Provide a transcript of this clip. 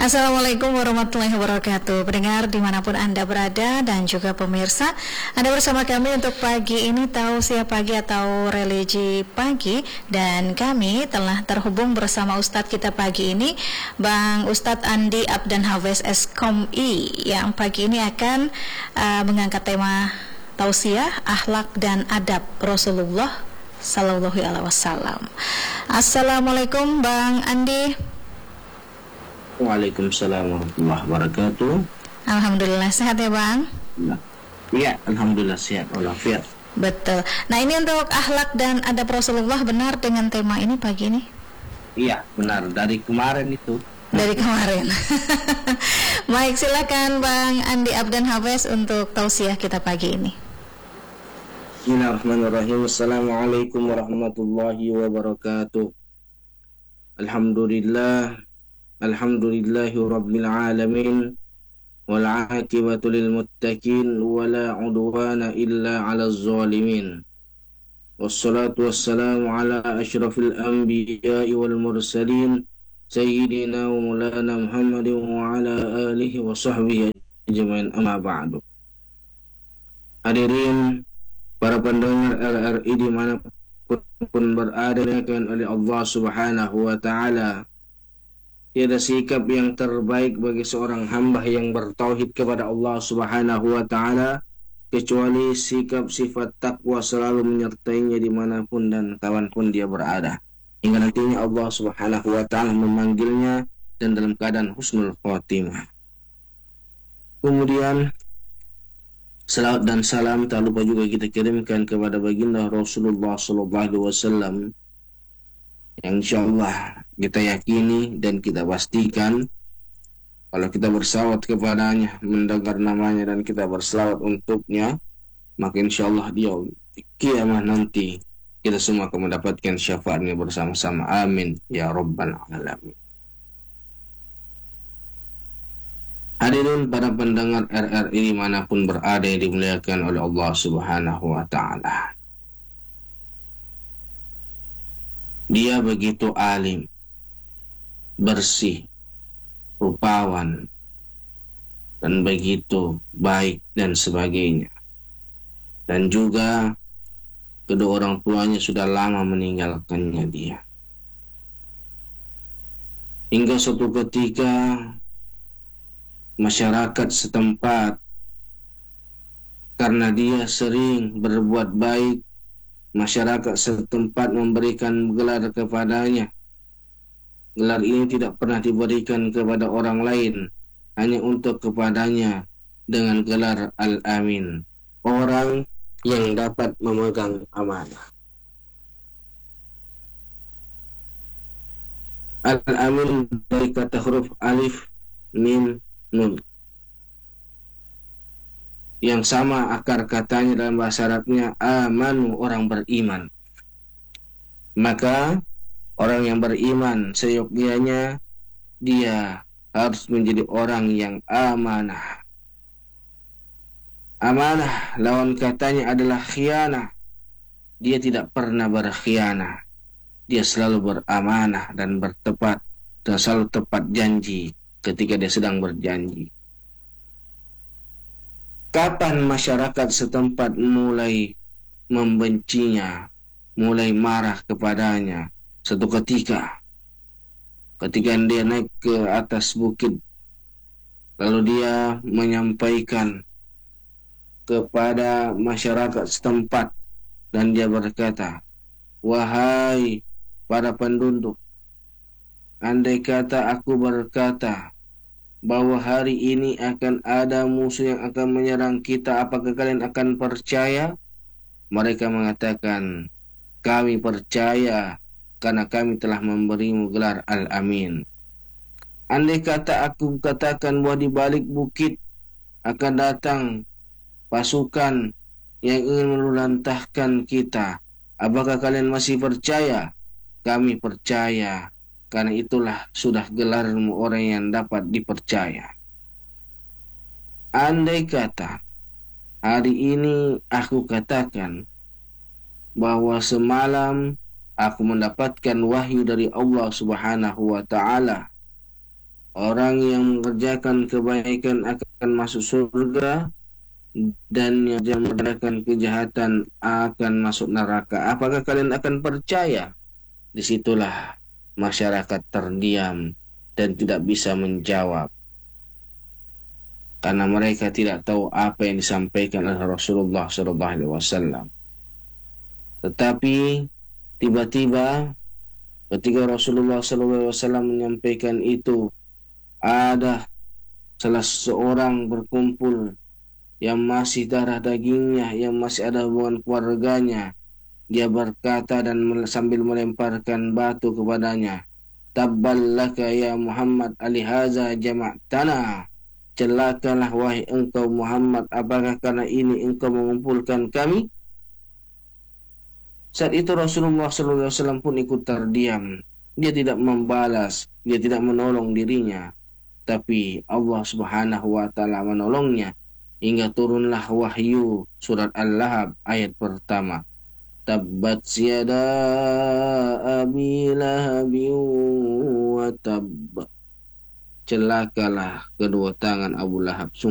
Assalamualaikum warahmatullahi wabarakatuh. Pendengar dimanapun Anda berada dan juga pemirsa, Anda bersama kami untuk pagi ini Tausiah Pagi atau Religi Pagi. Dan kami telah terhubung bersama Ustadz kita pagi ini, Bang Ustadz Andi Abdan Hafez SKOMI, yang pagi ini akan mengangkat tema Tausiah, Akhlak dan Adab Rasulullah Sallallahu Alaihi Wasallam. Assalamualaikum Bang Andi. Waalaikumsalam warahmatullahi wabarakatuh. Alhamdulillah sehat ya Bang? Iya, alhamdulillah sehat walafiat. Betul. Nah ini untuk akhlak dan adab Rasulullah, benar dengan tema ini pagi ini? Iya, benar. Dari kemarin itu. Dari kemarin. Baik, silakan Bang Andi Abdan Hafez untuk tausiah kita pagi ini. Bismillahirrahmanirrahim. Assalamualaikum warahmatullahi wabarakatuh. Alhamdulillahi rabbil alamin, wal aqibatu lil muttaqin, wala udwana illa 'alal zalimin. Wassalatu wassalamu ala asyrafil anbiya'i wal mursalin, sayyidina wa maulana Muhammadin wa ala alihi wa sahbihi ajma'in, amma ba'du. Hadirin para pendengar RRI dimanapun berada, oleh Allah Subhanahu wa ta'ala, tiada sikap yang terbaik bagi seorang hamba yang bertauhid kepada Allah Subhanahu wa ta'ala kecuali sikap sifat takwa selalu menyertainya dimanapun dan kawanpun dia berada, hingga nantinya Allah Subhanahu wa ta'ala memanggilnya dan dalam keadaan husnul khotimah. Kemudian salawat dan salam tak lupa juga kita kirimkan kepada baginda Rasulullah sallallahu alaihi wasallam, yang insyaallah kita yakini dan kita pastikan kalau kita bersalawat kepadanya, mendengar namanya dan kita bersalawat untuknya, maka insyaallah dia kiamat nanti kita semua akan mendapatkan syafaatnya bersama-sama. Amin ya rabbal alamin. Hadirin para pendengar RRI dimanapun berada yang dimuliakan oleh Allah Subhanahu wa ta'ala, dia begitu alim, bersih, rupawan, dan begitu baik dan sebagainya. Dan juga kedua orang tuanya sudah lama meninggalkannya dia. Hingga suatu ketika masyarakat setempat, karena dia sering berbuat baik, masyarakat setempat memberikan gelar kepadanya. Gelar ini tidak pernah diberikan kepada orang lain, hanya untuk kepadanya, dengan gelar Al-Amin, orang yang dapat memegang amanah. Al-Amin dari kata huruf alif, mim, nun, yang sama akar katanya dalam bahasa Arabnya amanu, orang beriman. Maka orang yang beriman seyogyanya dia harus menjadi orang yang amanah. Amanah lawan katanya adalah khianah. Dia tidak pernah berkhianah. Dia selalu beramanah dan bertepat, dan selalu tepat janji ketika dia sedang berjanji. Kapan masyarakat setempat mulai membencinya, mulai marah kepadanya? Satu ketika dia naik ke atas bukit, lalu dia menyampaikan kepada masyarakat setempat, dan dia berkata, wahai para penduduk, andai kata aku berkata bahwa hari ini akan ada musuh yang akan menyerang kita, apakah kalian akan percaya? Mereka mengatakan, kami percaya karena kami telah memberimu gelar Al-Amin. Andai kata aku katakan bahwa di balik bukit akan datang pasukan yang ingin meluluhlantahkan kita, apakah kalian masih percaya? Kami percaya, karena itulah sudah gelarmu orang yang dapat dipercaya. Andai kata hari ini aku katakan bahwa semalam aku mendapatkan wahyu dari Allah Subhanahu wa ta'ala, orang yang mengerjakan kebaikan akan masuk surga, dan yang mengerjakan kejahatan akan masuk neraka. Apakah kalian akan percaya? Disitulah masyarakat terdiam dan tidak bisa menjawab, karena mereka tidak tahu apa yang disampaikan oleh Rasulullah SAW. Tetapi tiba-tiba ketika Rasulullah SAW menyampaikan itu, ada salah seorang berkumpul yang masih darah dagingnya, yang masih ada hubungan keluarganya. Dia berkata dan sambil melemparkan batu kepadanya, "Tabballaka ya Muhammad, alihaza jama'tana." Celakalah wahai engkau Muhammad, apakah karena ini engkau mengumpulkan kami? Saat itu Rasulullah SAW pun ikut terdiam. Dia tidak membalas, dia tidak menolong dirinya, tapi Allah Subhanahu wa taala menolongnya hingga turunlah wahyu surat Al-Lahab ayat pertama. Tabbat yada abi lahabin wa tabb. Celakalah kedua tangan Abu Lahab.